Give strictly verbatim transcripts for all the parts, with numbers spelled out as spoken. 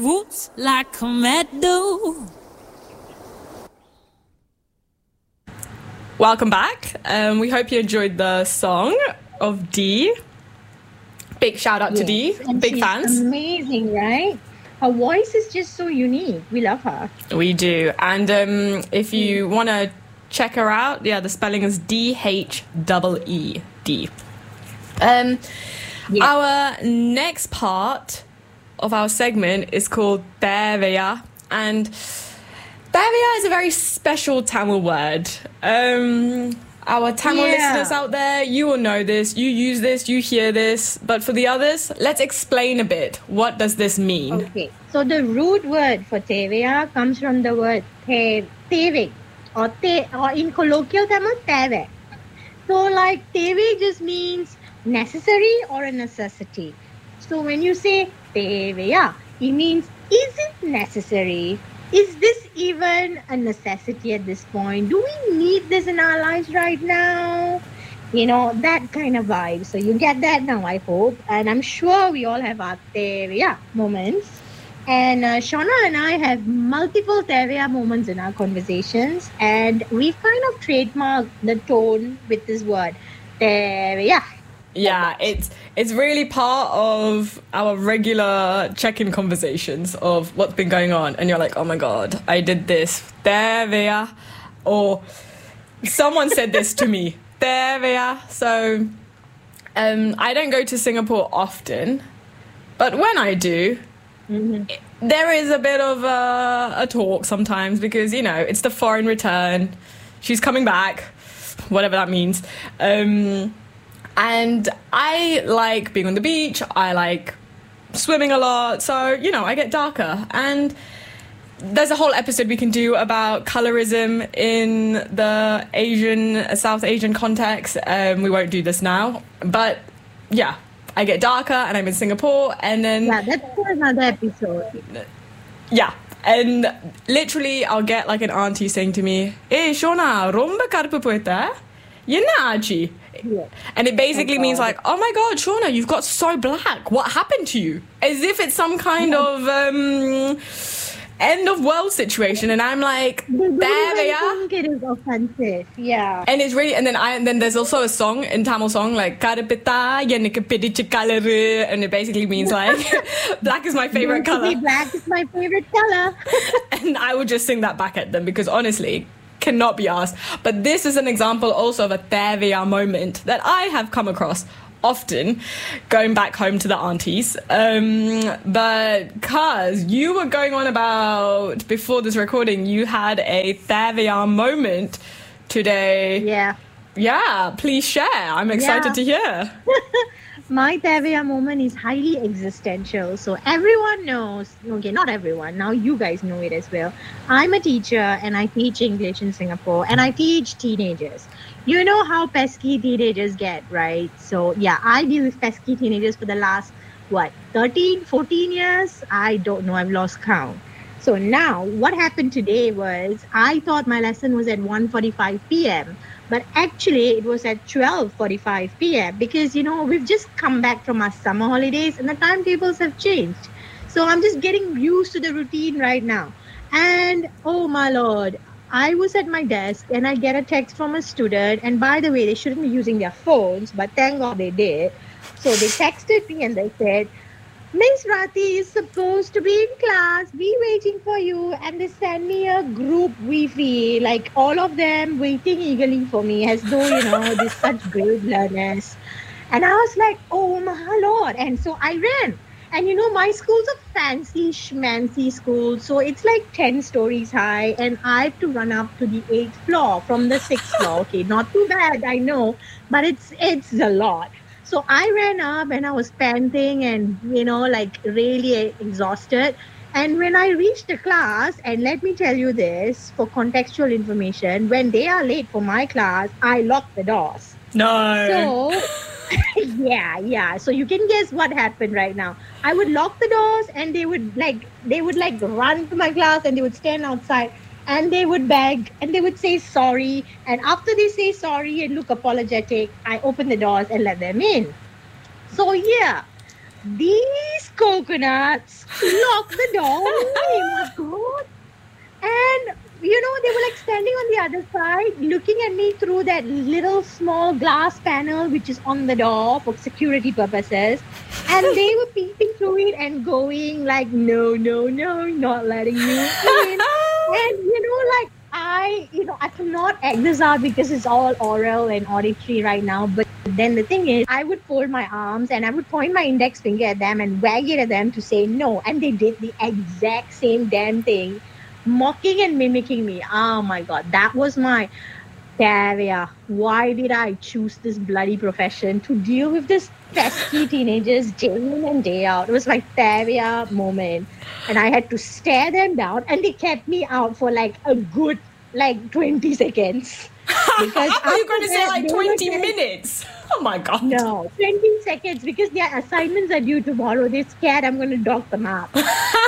roots like a meadow. Welcome back. Um, we hope you enjoyed the song of Dee. Big shout out yes. to Dee. And Big she's fans. Amazing, right? Her voice is just so unique. We love her. We do. And um, if you want to check her out, yeah, the spelling is D H E E D. Um, Yeah. Our next part of our segment is called Theveya, and Theveya is a very special Tamil word. Um, our Tamil Yeah. listeners out there, you will know this, you use this, you hear this, but for the others, let's explain a bit. What does this mean? Okay, so the root word for Theveya comes from the word te, Tevik, or, te, or in colloquial Tamil, Teve. So like Teve just means necessary or a necessity. So when you say Theveya, it means, is it necessary? Is this even a necessity at this point? Do we need this in our lives right now? You know, that kind of vibe. So you get that now, I hope. And I'm sure we all have our Theveya moments. And uh, Shauna and I have multiple Theveya moments in our conversations. And we've kind of trademarked the tone with this word, Theveya. Yeah, it's it's really part of our regular check-in conversations of what's been going on, and you're like, oh my god, I did this, Theveya, or someone said this to me, Theveya. So um, I don't go to Singapore often, but when I do, Mm-hmm. it, there is a bit of a, a talk sometimes because, you know, it's the foreign return, she's coming back, whatever that means. Um... And I like being on the beach, I like swimming a lot, so, you know, I get darker. And there's a whole episode we can do about colorism in the Asian, South Asian context. Um, we won't do this now. But, yeah, I get darker and I'm in Singapore, and then... Yeah, that's for another episode. Yeah. And literally, I'll get, like, an auntie saying to me, "Hey, Shona, romba karpu poita? Yenna achi?" Yeah. And it basically Oh, means God. like, oh my god, Shauna, you've got so black. What happened to you? As if it's some kind of um, end of world situation. And I'm like, They don't there they even are. think it is offensive. Yeah. And it's really, and then I, and then there's also a song in Tamil song like Karapita Yenika Pidicha Kalaru, and it basically means like black is my favorite Want to be color. Black is my favorite color. And I would just sing that back at them because honestly, cannot be asked. But this is an example also of a Theveya moment that I have come across often going back home to the aunties. Um, but Kaz, you were going on about, before this recording, you had a Theveya moment today. Yeah. Yeah, please share. I'm excited Yeah. to hear. My Theveya moment is highly existential. So everyone knows, okay, not everyone, now you guys know it as well. I'm a teacher and I teach English in Singapore and I teach teenagers. You know how pesky teenagers get, right? So yeah, I deal with pesky teenagers for the last, what, thirteen, fourteen years? I don't know, I've lost count. So now what happened today was I thought my lesson was at one forty-five p.m. But actually, it was at twelve forty-five p.m. because, you know, we've just come back from our summer holidays and the timetables have changed. So I'm just getting used to the routine right now. And, oh my Lord, I was at my desk and I get a text from a student. And by the way, they shouldn't be using their phones, but thank God they did. So they texted me and they said, Miss Rati is supposed to be in class, be waiting for you. And they send me a group Wi-Fi, like all of them waiting eagerly for me as though, you know, they're such great learners. And I was like, oh my Lord. And so I ran. And you know, my school's a fancy schmancy school. So it's like ten stories high. And I have to run up to the eighth floor from the sixth floor. Okay, not too bad, I know. But it's it's a lot. So I ran up and I was panting and, you know, like really exhausted. And when I reached the class, and let me tell you this for contextual information, when they are late for my class, I lock the doors. No. So, yeah, yeah. So you can guess what happened right now. I would lock the doors and they would like, they would like run to my class and they would stand outside. And they would beg and they would say sorry. And after they say sorry and look apologetic, I open the doors and let them in. So yeah, these coconuts locked the door. Oh my God. And, you know, they were like standing on the other side, looking at me through that little small glass panel, which is on the door for security purposes. And they were peeping through it and going like, no, no, no, not letting you in. And, you know, like, I, you know, I cannot act this out because it's all oral and auditory right now. But then the thing is, I would fold my arms and I would point my index finger at them and wag it at them to say no. And they did the exact same damn thing, mocking and mimicking me. Oh my God, that was my Tavia. Why did I choose this bloody profession to deal with this pesky teenagers day in and day out? It was my Tavia moment. And I had to stare them down and they kept me out for like a good like twenty seconds. Because I thought you were going to say that, like they were twenty getting- minutes. Oh my God. No, twenty seconds because their assignments are due tomorrow. They're scared I'm going to dock them up. So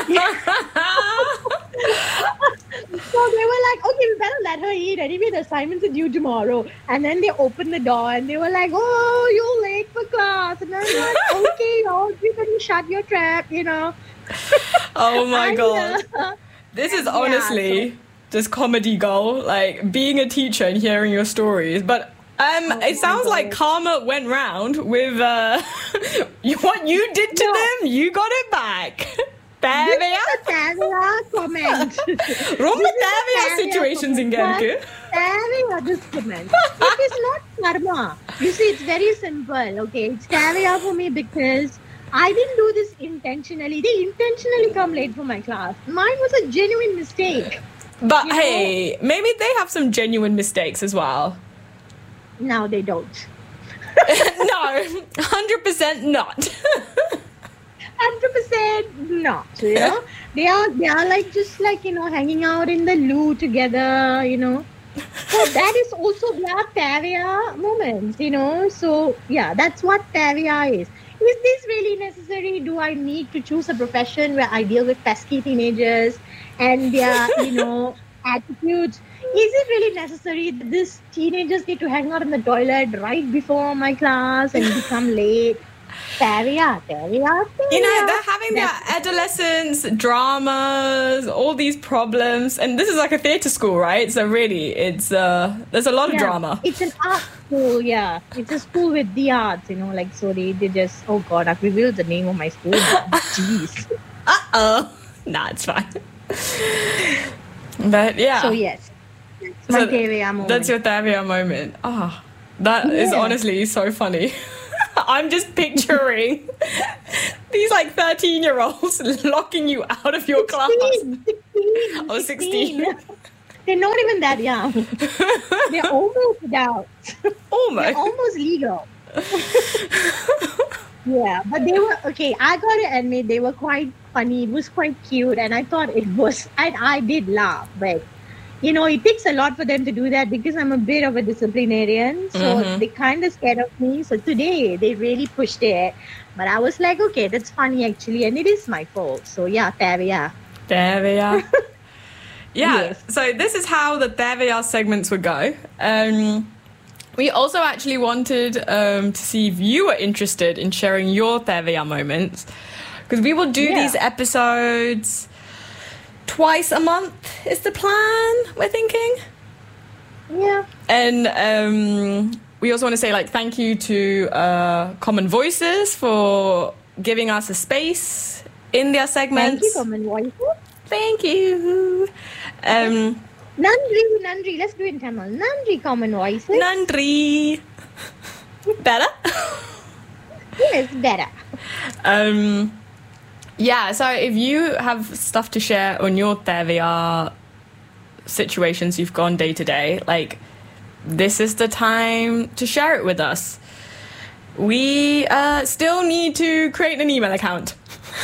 they were like, okay, we better let her eat. Anyway, the assignments are due tomorrow. And then they opened the door and they were like, oh, you're late for class. And I'm like, okay, oh, you can shut your trap, you know. Oh my And, God. uh, This is Yeah, honestly so- just comedy gold, like being a teacher and hearing your stories. But um, Oh it my sounds like God. karma went round with uh, you, what you did to No. them, you got it back. This Tavia. is a Tavia comment. Rumba This is a Tavia Tavia situations in comment. Genku. Tavia, this comment. It is not karma. You see, it's very simple, okay? It's Tavia for me because I didn't do this intentionally. They intentionally come late for my class. Mine was a genuine mistake. But You know- hey, maybe they have some genuine mistakes as well. Now they don't. No, one hundred percent not. Hundred percent not. You know, they are they are like just like you know hanging out in the loo together. You know, so that is also their Tavia moments. You know, so yeah, that's what Tavia is. Is this really necessary? Do I need to choose a profession where I deal with pesky teenagers and their you know attitudes? Is it really necessary that these teenagers need to hang out in the toilet right before my class and become late? Tavia, Tavia, Tavia. You know, they're having their That's- adolescence dramas, all these problems, and this is like a theatre school, right? So really, it's uh, there's a lot of Yeah, drama. It's an art school, yeah. It's a school with the arts, you know, like so they, they just oh god, I've revealed the name of my school now. Jeez. Uh oh, nah, it's fine. But yeah, So yes. That's my So Tavia moment. that's your Tavia moment. Ah, that is Yeah. honestly so funny. I'm just picturing these like thirteen year olds locking you out of your class. sixteen, sixteen, Oh, sixteen. They're not even that young. They're almost adults. They're Almost. almost legal. Yeah, but they were okay. I gotta admit, they were quite funny. It was quite cute, and I thought it was. And I did laugh, but you know, it takes a lot for them to do that because I'm a bit of a disciplinarian, so Mhm. they kind of scared of me. So today they really pushed it, but I was like, okay, that's funny actually, and it is my fault. So yeah, Tavia. Tavia. Yeah, Yes. so this is how the Tavia segments would go. Um, we also actually wanted um, to see if you were interested in sharing your Tavia moments, because we will do Yeah. these episodes twice a month is the plan, we're thinking. Yeah. And um, we also want to say like thank you to uh, Common Voices for giving us a space in their segments. Thank you, Common Voices. Thank you. Um, Nandri, Nandri. Let's do it in Tamil. Nandri, Common Voices. Nandri. Better? Yes, better. Um, yeah, so if you have stuff to share on your Tavia situations you've gone day to day, like this is the time to share it with us. We uh, still need to create an email account.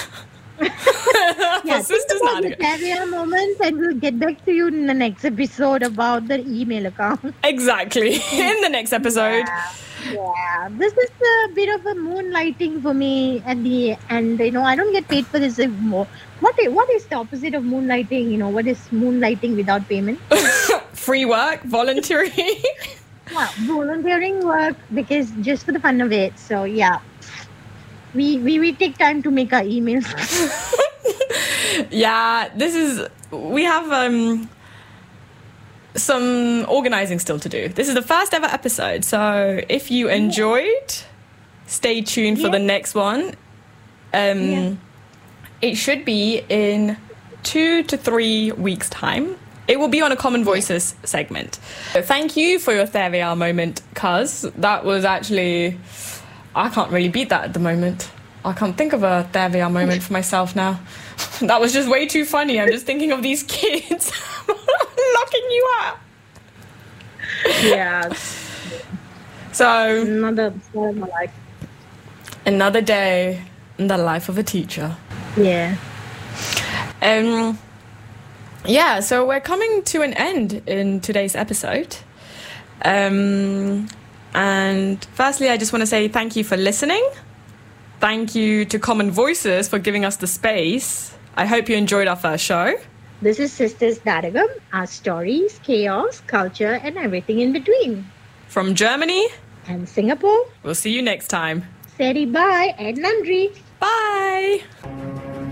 Yeah, For think Sisters about the Nadia. Tavia moments, and we'll get back to you in the next episode about the email account. Exactly. In the next episode. Yeah, this is a bit of a moonlighting for me at the end. You know, I don't get paid for this anymore. What is, what is the opposite of moonlighting? You know, what is moonlighting without payment? Free work, volunteering. Yeah, volunteering work because just for the fun of it. So yeah, we we, we take time to make our emails. Yeah, this is, we have um, some organising still to do. This is the first ever episode, so if you enjoyed, stay tuned for Yeah. the next one. Um, Yeah. It should be in two to three weeks' time. It will be on a Common Voices segment. So thank you for your There We Are moment, cuz that was actually, I can't really beat that at the moment. I can't think of a There We Are moment for myself now. That was just way too funny. I'm just thinking of these kids locking you up. Yeah. So, Another story of my life. another day in the life of a teacher. Yeah. Um, yeah, so we're coming to an end in today's episode. Um, and firstly, I just want to say thank you for listening. Thank you to Common Voices for giving us the space. I hope you enjoyed our first show. This is Sisters Dadagam, our stories, chaos, culture, and everything in between. From Germany, And Singapore, we'll see you next time. Seri bye and Nandri. Bye!